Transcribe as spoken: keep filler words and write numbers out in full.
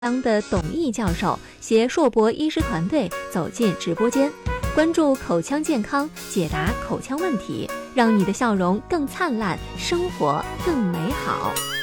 当的董毅教授携硕博医师团队走进直播间，关注口腔健康，解答口腔问题，让你的笑容更灿烂，生活更美好。